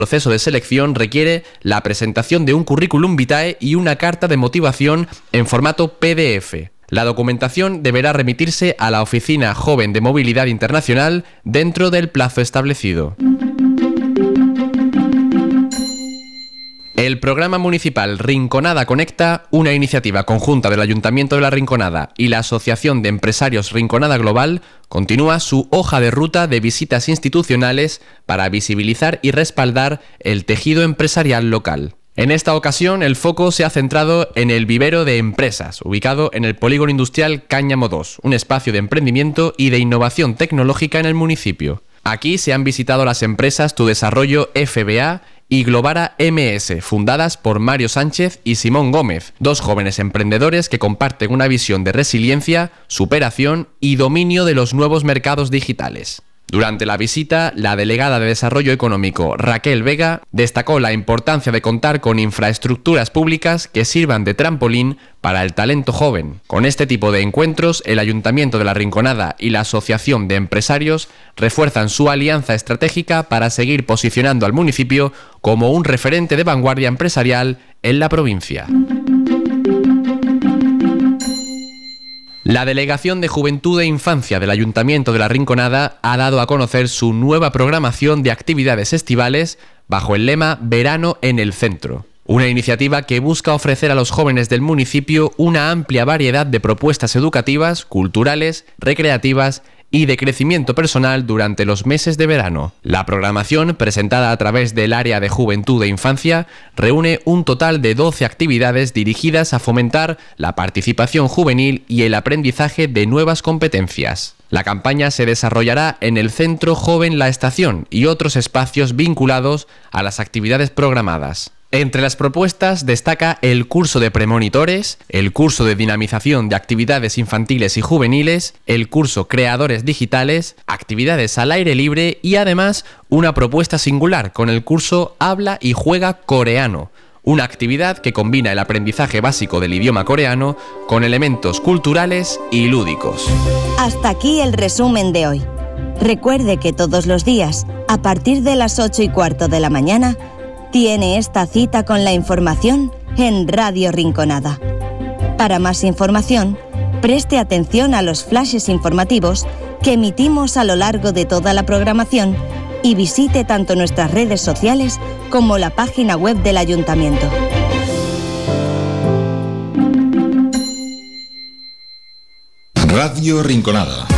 proceso de selección requiere la presentación de un currículum vitae y una carta de motivación en formato PDF. La documentación deberá remitirse a la Oficina Joven de Movilidad Internacional dentro del plazo establecido. El programa municipal Rinconada Conecta, una iniciativa conjunta del Ayuntamiento de La Rinconada y la Asociación de Empresarios Rinconada Global, continúa su hoja de ruta de visitas institucionales para visibilizar y respaldar el tejido empresarial local. En esta ocasión, el foco se ha centrado en el vivero de empresas, ubicado en el Polígono Industrial Cáñamo 2, un espacio de emprendimiento y de innovación tecnológica en el municipio. Aquí se han visitado las empresas Tu Desarrollo FBA y Globara MS, fundadas por Mario Sánchez y Simón Gómez, dos jóvenes emprendedores que comparten una visión de resiliencia, superación y dominio de los nuevos mercados digitales. Durante la visita, la delegada de Desarrollo Económico, Raquel Vega, destacó la importancia de contar con infraestructuras públicas que sirvan de trampolín para el talento joven. Con este tipo de encuentros, el Ayuntamiento de La Rinconada y la Asociación de Empresarios refuerzan su alianza estratégica para seguir posicionando al municipio como un referente de vanguardia empresarial en la provincia. La Delegación de Juventud e Infancia del Ayuntamiento de La Rinconada ha dado a conocer su nueva programación de actividades estivales bajo el lema Verano en el Centro. Una iniciativa que busca ofrecer a los jóvenes del municipio una amplia variedad de propuestas educativas, culturales, recreativas y de crecimiento personal durante los meses de verano. La programación, presentada a través del Área de Juventud e Infancia, reúne un total de 12 actividades dirigidas a fomentar la participación juvenil y el aprendizaje de nuevas competencias. La campaña se desarrollará en el Centro Joven La Estación y otros espacios vinculados a las actividades programadas. Entre las propuestas destaca el curso de premonitores, el curso de dinamización de actividades infantiles y juveniles, el curso Creadores Digitales, actividades al aire libre y además una propuesta singular con el curso Habla y Juega Coreano, una actividad que combina el aprendizaje básico del idioma coreano con elementos culturales y lúdicos. Hasta aquí el resumen de hoy. Recuerde que todos los días, a partir de las 8:15 de la mañana, tiene esta cita con la información en Radio Rinconada. Para más información, preste atención a los flashes informativos que emitimos a lo largo de toda la programación y visite tanto nuestras redes sociales como la página web del Ayuntamiento. Radio Rinconada.